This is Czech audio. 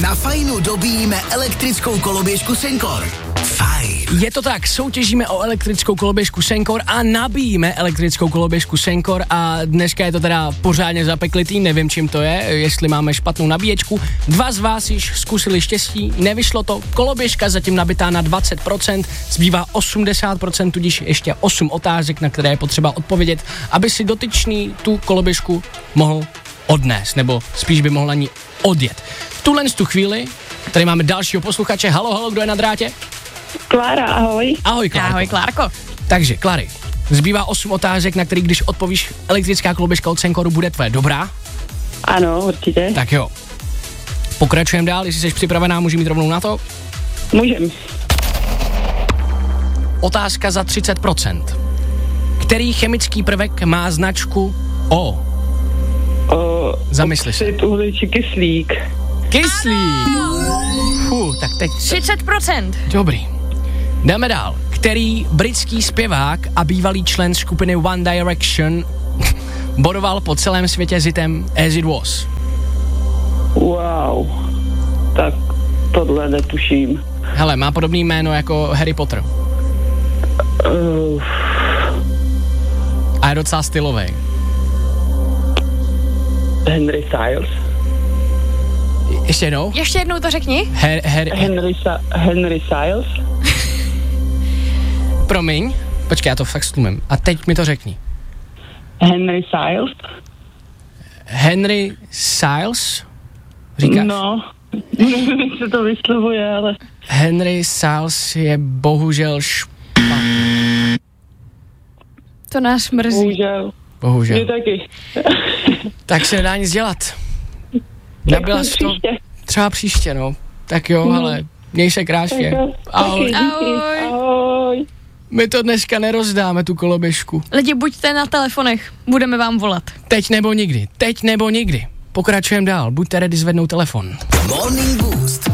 Na Fajnu dobíjíme elektrickou koloběžku Senkor. Fajn. Je to tak, soutěžíme o elektrickou koloběžku Senkor a nabíjíme elektrickou koloběžku Senkor a dneska je to teda pořádně zapeklitý, nevím čím to je, jestli máme špatnou nabíječku. 2 z vás již zkusili štěstí, nevyšlo to, koloběžka zatím nabitá na 20%, zbývá 80%, tudíž ještě 8 otázek, na které je potřeba odpovědět, aby si dotyčný tu koloběžku mohl odnést, nebo spíš by mohl na ní odjet. V tuhle chvíli tady máme dalšího posluchače. Halo, kdo je na drátě? Klára, ahoj. Ahoj, Klárko. Ahoj, Klárko. Takže, Klary, zbývá 8 otázek, na který když odpovíš, elektrická koloběžka od Senkoru bude tvoje, dobrá? Ano, určitě. Tak jo. Pokračujeme dál, jestli jsi připravená, můžu mít rovnou na to? Můžem. Otázka za 30%. Který chemický prvek má značku O? Zamysli se. Oxid uhličitý kyslík. Kyslík. Tak teď. 30%. Dobrý. Jdeme dál. Který britský zpěvák a bývalý člen skupiny One Direction bodoval po celém světě s hitem As It Was? Wow. Tak tohle netuším. Hele, má podobný jméno jako Harry Potter. A je docela stylový. Henry Styles. Ještě jednou? Ještě jednou to řekni. Henry Styles. Promiň. Počkej, já to fakt stlumím. A teď mi to řekni. Henry Styles. Henry Styles? Říkáš? No, nevím, jak se to vyslovuje, ale... Henry Styles je bohužel špatný. To nás mrzí. Bohužel. Mě taky. Tak se nedá nic dělat. Nabila jsi to třeba příště, no. Tak jo, ale měj se krásně. Ahoj. Ahoj. My to dneska nerozdáme, tu koloběžku. Lidi, buďte na telefonech, budeme vám volat. Teď nebo nikdy. Pokračujeme dál, buďte ready zvednout telefon. Morning Boost